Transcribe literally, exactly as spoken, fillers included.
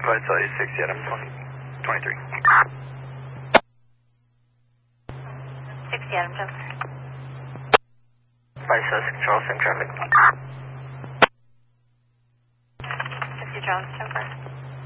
Flight Celsius sixty Adam twenty-three. sixty Adam Jennifer. Flight Celsius Control, same traffic. fifty Charles Jennifer.